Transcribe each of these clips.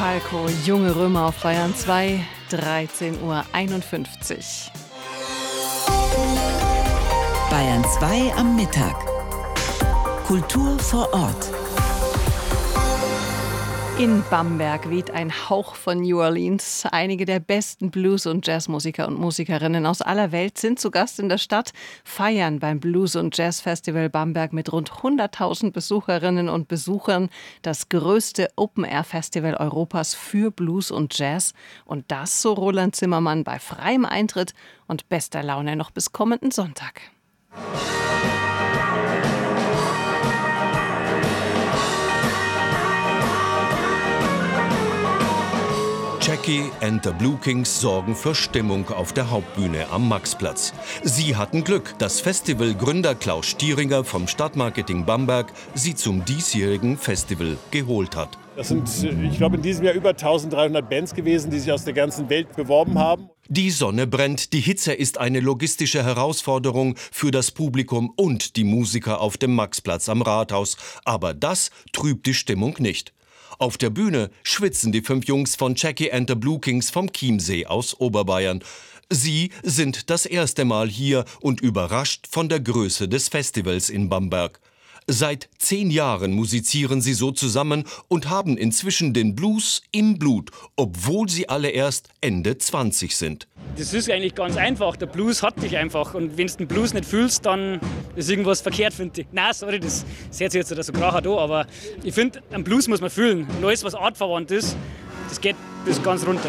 Falco, Junge Römer auf Bayern 2, 13:51 Uhr. Bayern 2 am Mittag. Kultur vor Ort. In Bamberg weht ein Hauch von New Orleans. Einige der besten Blues- und Jazzmusiker und Musikerinnen aus aller Welt sind zu Gast in der Stadt, feiern beim Blues- und Jazz-Festival Bamberg mit rund 100.000 Besucherinnen und Besuchern das größte Open-Air-Festival Europas für Blues und Jazz. Und das, so Roland Zimmermann, bei freiem Eintritt und bester Laune noch bis kommenden Sonntag. Jackie and the Blue Kings sorgen für Stimmung auf der Hauptbühne am Maxplatz. Sie hatten Glück, dass Festivalgründer Klaus Stieringer vom Stadtmarketing Bamberg sie zum diesjährigen Festival geholt hat. Das sind, ich glaube, in diesem Jahr über 1300 Bands gewesen, die sich aus der ganzen Welt beworben haben. Die Sonne brennt, die Hitze ist eine logistische Herausforderung für das Publikum und die Musiker auf dem Maxplatz am Rathaus. Aber das trübt die Stimmung nicht. Auf der Bühne schwitzen die 5 Jungs von Jackie and the Blue Kings vom Chiemsee aus Oberbayern. Sie sind das erste Mal hier und überrascht von der Größe des Festivals in Bamberg. Seit 10 Jahren musizieren sie so zusammen und haben inzwischen den Blues im Blut, obwohl sie alle erst Ende 20 sind. Das ist eigentlich ganz einfach. Der Blues hat dich einfach. Und wenn du den Blues nicht fühlst, dann ist irgendwas verkehrt, finde ich. Nein, sorry, das hört sich jetzt so krachend an, aber ich finde, einen Blues muss man fühlen. Und alles, was artverwandt ist, das geht bis ganz runter.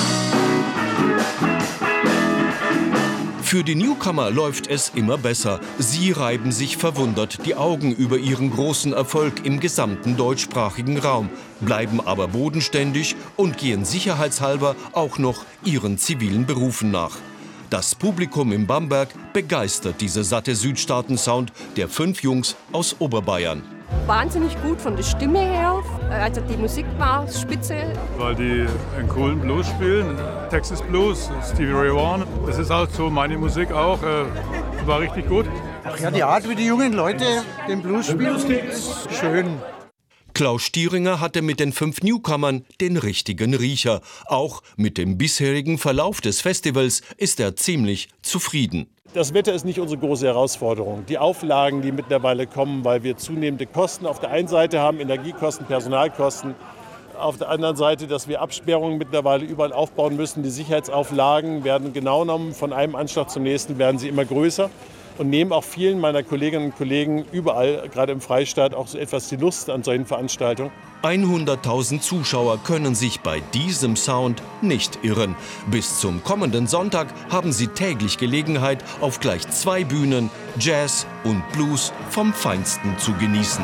Für die Newcomer läuft es immer besser. Sie reiben sich verwundert die Augen über ihren großen Erfolg im gesamten deutschsprachigen Raum, bleiben aber bodenständig und gehen sicherheitshalber auch noch ihren zivilen Berufen nach. Das Publikum in Bamberg begeistert dieser satte Südstaaten-Sound der 5 Jungs aus Oberbayern. Wahnsinnig gut von der Stimme her, also die Musik war spitze. Weil die einen coolen Blues spielen, Texas Blues, Stevie Ray Vaughan. Das ist halt so meine Musik auch, war richtig gut. Ach ja, die Art, wie die jungen Leute den Blues spielen, ist schön. Klaus Stieringer hatte mit den 5 Newcomern den richtigen Riecher. Auch mit dem bisherigen Verlauf des Festivals ist er ziemlich zufrieden. Das Wetter ist nicht unsere große Herausforderung. Die Auflagen, die mittlerweile kommen, weil wir zunehmende Kosten auf der einen Seite haben, Energiekosten, Personalkosten. Auf der anderen Seite, dass wir Absperrungen mittlerweile überall aufbauen müssen. Die Sicherheitsauflagen werden genau genommen, von einem Anschlag zum nächsten werden sie immer größer. Und nehmen auch vielen meiner Kolleginnen und Kollegen überall, gerade im Freistaat, auch so etwas die Lust an solchen Veranstaltungen. 100.000 Zuschauer können sich bei diesem Sound nicht irren. Bis zum kommenden Sonntag haben sie täglich Gelegenheit, auf gleich 2 Bühnen Jazz und Blues vom Feinsten zu genießen.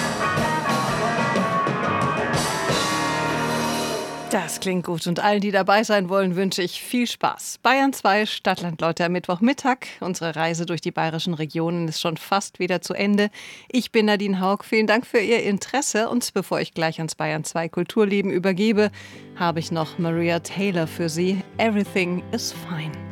Das klingt gut und allen, die dabei sein wollen, wünsche ich viel Spaß. Bayern 2, Stadtland-Leute am Mittwochmittag. Unsere Reise durch die bayerischen Regionen ist schon fast wieder zu Ende. Ich bin Nadine Haug. Vielen Dank für Ihr Interesse. Und bevor ich gleich ans Bayern 2 Kulturleben übergebe, habe ich noch Maria Taylor für Sie. Everything is fine.